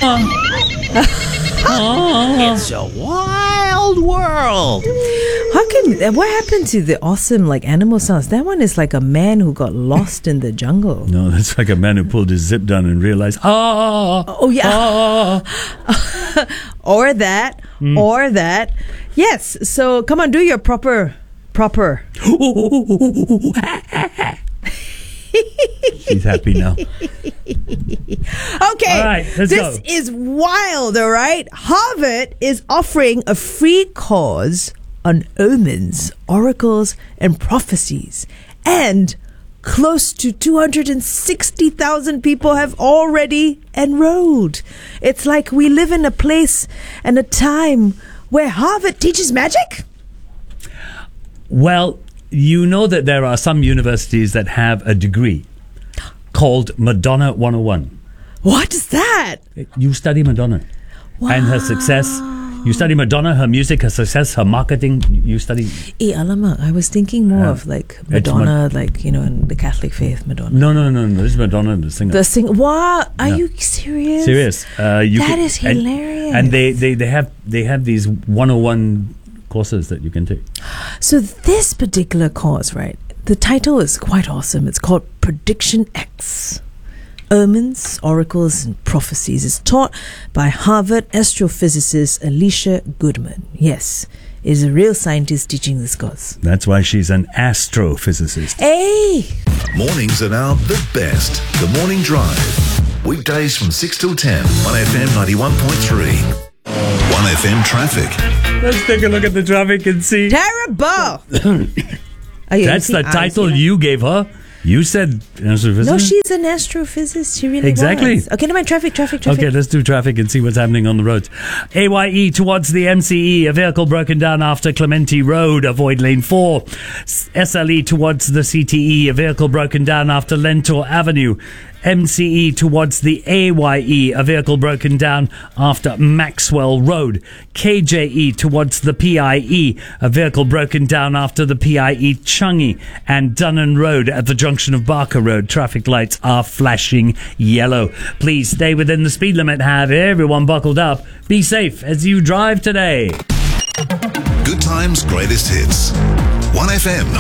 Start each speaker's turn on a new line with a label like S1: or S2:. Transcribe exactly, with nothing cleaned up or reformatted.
S1: It's a wild world.
S2: How come? What happened to the awesome like animal sounds? That one is like a man who got lost in the jungle.
S3: No, that's like a man who pulled his zip down and realized, ah,
S2: oh yeah,
S3: ah.
S2: or that, mm. or that. Yes. So come on, do your proper, proper.
S3: She's happy now.
S2: Okay,
S3: all right, let's
S2: this
S3: go.
S2: is wild, all right? Harvard is offering a free course on omens, oracles, and prophecies. And close to two hundred sixty thousand people have already enrolled. It's like we live in a place and a time where Harvard teaches magic?
S3: Well, you know that there are some universities that have a degree called Madonna one oh one.
S2: What is that?
S3: You study Madonna. Wow. And her success. You study Madonna, her music, her success, her marketing. You study...
S2: Eh, alamak, I was thinking more
S3: uh,
S2: of like Madonna,
S3: Mad-
S2: like, you know, in the Catholic faith, Madonna.
S3: No, no, no, no. This is Madonna, the singer.
S2: The singer. What? Are
S3: yeah.
S2: you serious?
S3: Serious. Uh, you
S2: that
S3: can,
S2: is hilarious.
S3: And, and they, they, they have they have these one oh one courses that you can take.
S2: So this particular course, right, the title is quite awesome. It's called Prediction X. Omens, Oracles, and Prophecies. It's taught by Harvard astrophysicist Alicia Goodman. Yes, is a real scientist teaching this course.
S3: That's why she's an astrophysicist.
S2: Hey!
S4: Mornings are now the best. The Morning Drive. Weekdays from six till ten. one F M ninety-one point three. one F M traffic.
S3: Let's take a look at the traffic and see.
S2: Terrible!
S3: That's the title you gave her. You said astrophysicist?
S2: No, she's an astrophysicist. She really
S3: exactly.
S2: was. Okay, never mind. Traffic, traffic, traffic.
S3: Okay, let's do traffic and see what's happening on the roads. A Y E towards the M C E. A vehicle broken down after Clementi Road. Avoid lane four. S L E towards the C T E. A vehicle broken down after Lentor Avenue. M C E towards the A Y E, a vehicle broken down after Maxwell Road. K J E towards the P I E, a vehicle broken down after the P I E Changi. And Dunnan Road at the junction of Barker Road. Traffic lights are flashing yellow. Please stay within the speed limit. Have everyone buckled up. Be safe as you drive today.
S4: Good times, greatest hits. one F M